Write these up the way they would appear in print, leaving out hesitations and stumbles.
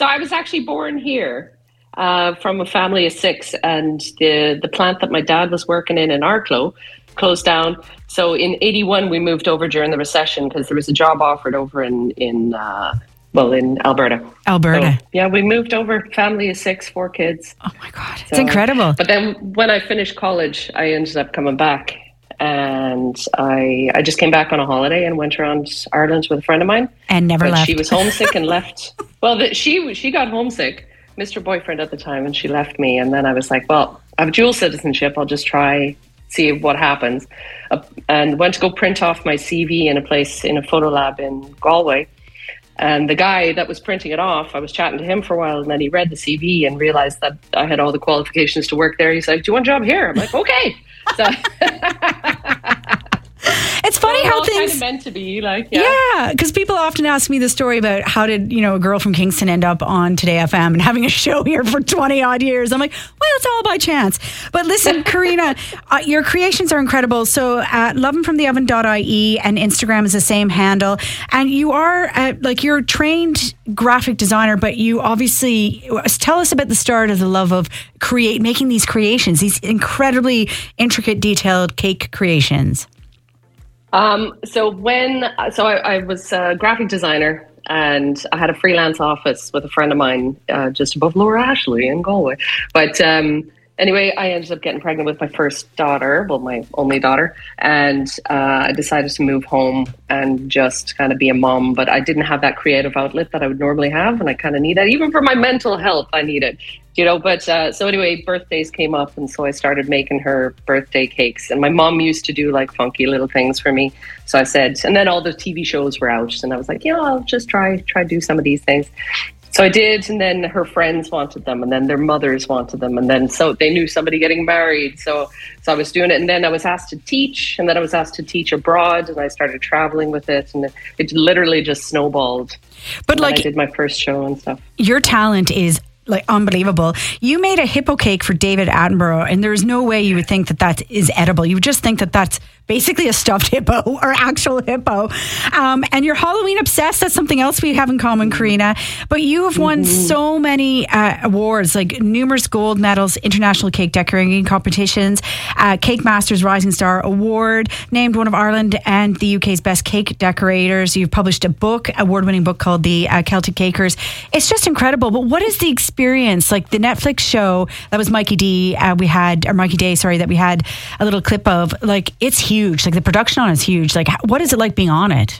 So I was actually born here from a family of six, and the plant that my dad was working in Arklow closed down. So in '81 we moved over during the recession because there was a job offered over in Alberta. Alberta. So, yeah, we moved over. Family of six, 4 kids. Oh my God, it's incredible. But then when I finished college, I ended up coming back. And I just came back on a holiday and went around Ireland with a friend of mine. And never left. She was homesick and left. Well, she got homesick, Mr. Boyfriend at the time, and she left me. And then I was like, well, I have dual citizenship. I'll just try, see what happens. And went to go print off my CV in a photo lab in Galway. And the guy that was printing it off, I was chatting to him for a while, and then he read the CV and realized that I had all the qualifications to work there. He's like, do you want a job here? I'm like, okay. So it's funny how things kind of meant to be, like, yeah, because people often ask me the story about how did a girl from Kingston end up on Today FM and having a show here for 20 odd years. I'm like, well, it's all by chance. But listen, Karina, your creations are incredible. So loveandfromtheoven.ie and Instagram is the same handle, and you are you're a trained graphic designer, but you obviously tell us about the start of the love of making these creations, these incredibly intricate, detailed cake creations. I was a graphic designer, and I had a freelance office with a friend of mine just above Lower Ashley in Galway. But anyway, I ended up getting pregnant with my first daughter, well, my only daughter, and I decided to move home and just kind of be a mom. But I didn't have that creative outlet that I would normally have, and I kind of need that. Even for my mental health, I need it. But so anyway, birthdays came up, and so I started making her birthday cakes. And my mom used to do like funky little things for me. So I said, and then all the TV shows were out, and I was like, I'll just try do some of these things. So I did, and then her friends wanted them, and then their mothers wanted them, and then so they knew somebody getting married. So I was doing it, and then I was asked to teach, and then I was asked to teach abroad, and I started traveling with it, and it literally just snowballed. But I did my first show and stuff. Your talent is unbelievable. You made a hippo cake for David Attenborough, and there's no way you would think that is edible. You would just think that that's basically a stuffed hippo or actual hippo. And you're Halloween obsessed. That's something else we have in common, Karina. But you have won so many awards, like numerous gold medals, international cake decorating competitions, Cake Masters Rising Star Award, named one of Ireland and the UK's best cake decorators. You've published a book, award-winning book called The Celtic Cakers. It's just incredible. But what is the experience? Like the Netflix show that was Mikey Day, that we had a little clip of. Like, it's huge. Like the production on it is huge. Like, what is it like being on it?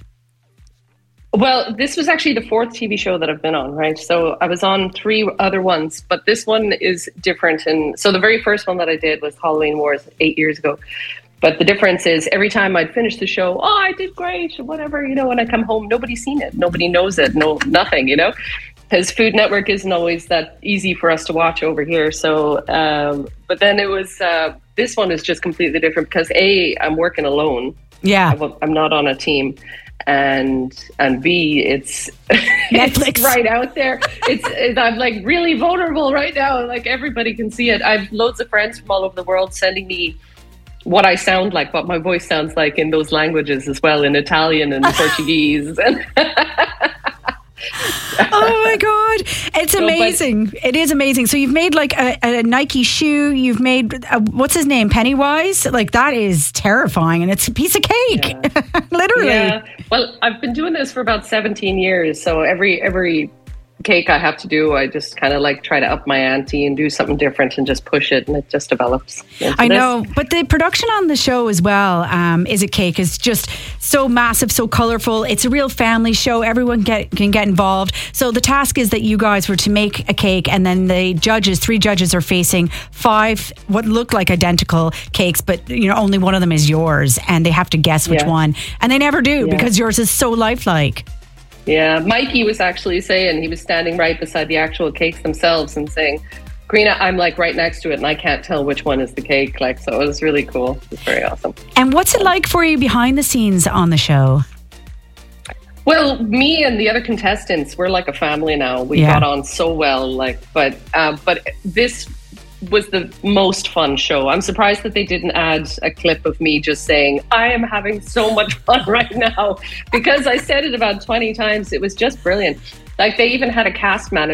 Well, this was actually the 4th TV show that I've been on, right? So I was on 3 other ones, but this one is different. And so the very first one that I did was Halloween Wars 8 years ago. But the difference is every time I'd finish the show, I did great, or whatever, when I come home, nobody's seen it. Nobody knows it. Nothing, because Food Network isn't always that easy for us to watch over here. So, but then it was, this one is just completely different because A, I'm working alone. Yeah. I'm not on a team. And B, it's Netflix. It's right out there. I'm like really vulnerable right now. Like everybody can see it. I've loads of friends from all over the world sending me what I sound like, what my voice sounds like in those languages as well, in Italian and Portuguese. Oh my God, it's amazing. It is amazing. So you've made like a Nike shoe, you've made what's his name, Pennywise. Like, that is terrifying, and it's a piece of cake. Yeah. Literally. Yeah. Well, I've been doing this for about 17 years, so every cake I have to do, I just kind of try to up my ante and do something different and just push it, and it just develops. I know, but the production on the show as well, Is It Cake, is just so massive, so colorful. It's a real family show. Everyone can get involved. So the task is that you guys were to make a cake, and then the 3 judges are facing 5 what look like identical cakes, but only one of them is yours, and they have to guess which one, and they never do because yours is so lifelike. Yeah, Mikey was actually saying, he was standing right beside the actual cakes themselves and saying, Karina, I'm right next to it and I can't tell which one is the cake. So it was really cool. It's very awesome. And what's it like for you behind the scenes on the show? Well, me and the other contestants, we're like a family now. We got on so well, but this was the most fun show. I'm surprised that they didn't add a clip of me just saying, I am having so much fun right now, because I said it about 20 times. It was just brilliant. They even had a cast manager